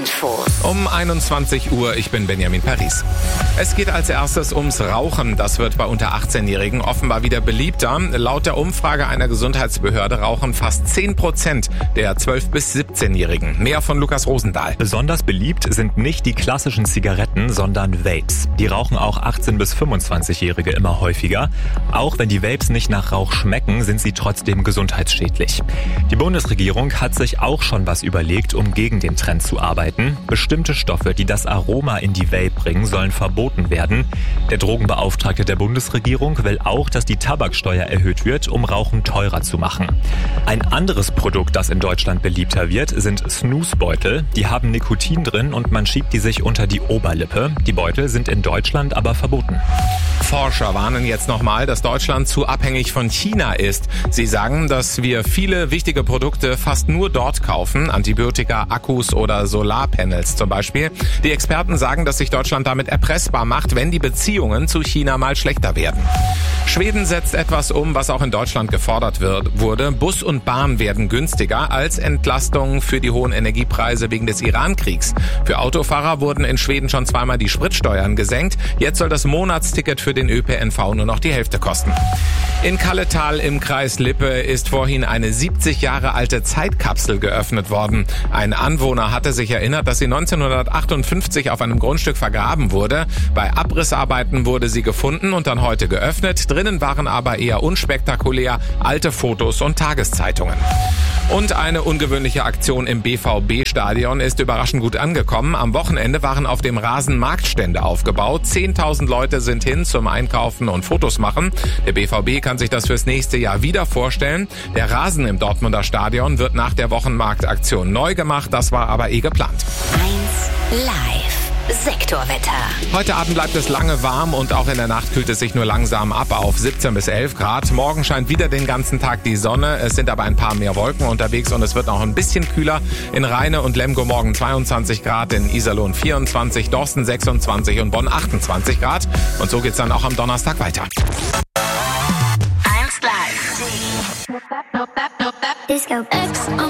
Info. Um 21 Uhr, ich bin Benjamin Paris. Es geht als erstes ums Rauchen. Das wird bei unter 18-Jährigen offenbar wieder beliebter. Laut der Umfrage einer Gesundheitsbehörde rauchen fast 10% der 12- bis 17-Jährigen. Mehr von Lukas Rosendahl. Besonders beliebt sind nicht die klassischen Zigaretten, sondern Vapes. Die rauchen auch 18- bis 25-Jährige immer häufiger. Auch wenn die Vapes nicht nach Rauch schmecken, sind sie trotzdem gesundheitsschädlich. Die Bundesregierung hat sich auch schon was überlegt, um gegen den Trend zu arbeiten. Bestimmte Stoffe, die das Aroma in die Vape bringen, sollen verboten werden. Der Drogenbeauftragte der Bundesregierung will auch, dass die Tabaksteuer erhöht wird, um Rauchen teurer zu machen. Ein anderes Produkt, das in Deutschland beliebter wird, sind Snooze-Beutel. Die haben Nikotin drin und man schiebt die sich unter die Oberlippe. Die Beutel sind in Deutschland aber verboten. Forscher warnen jetzt nochmal, dass Deutschland zu abhängig von China ist. Sie sagen, dass wir viele wichtige Produkte fast nur dort kaufen. Antibiotika, Akkus oder Solarpanels zum Beispiel. Die Experten sagen, dass sich Deutschland damit erpressbar macht, wenn die Beziehungen zu China mal schlechter werden. Schweden setzt etwas um, was auch in Deutschland gefordert wurde. Bus und Bahn werden günstiger als Entlastung für die hohen Energiepreise wegen des Iran-Kriegs. Für Autofahrer wurden in Schweden schon zweimal die Spritsteuern gesenkt. Jetzt soll das Monatsticket für den ÖPNV nur noch die Hälfte kosten. In Kalletal im Kreis Lippe ist vorhin eine 70 Jahre alte Zeitkapsel geöffnet worden. Ein Anwohner hatte sich erinnert, dass sie 1958 auf einem Grundstück vergraben wurde. Bei Abrissarbeiten wurde sie gefunden und dann heute geöffnet. Drinnen waren aber eher unspektakulär alte Fotos und Tageszeitungen. Und eine ungewöhnliche Aktion im BVB-Stadion ist überraschend gut angekommen. Am Wochenende waren auf dem Rasen Marktstände aufgebaut. 10.000 Leute sind hin zum Einkaufen und Fotos machen. Der BVB kann sich das fürs nächste Jahr wieder vorstellen. Der Rasen im Dortmunder Stadion wird nach der Wochenmarktaktion neu gemacht. Das war aber geplant. 1 Live. Sektorwetter. Heute Abend bleibt es lange warm und auch in der Nacht kühlt es sich nur langsam ab auf 17 bis 11 Grad. Morgen scheint wieder den ganzen Tag die Sonne. Es sind aber ein paar mehr Wolken unterwegs und es wird noch ein bisschen kühler. In Rheine und Lemgo morgen 22 Grad, in Iserlohn 24, Dorsten 26 und Bonn 28 Grad. Und so geht's dann auch am Donnerstag weiter. 1 Live. Disco X on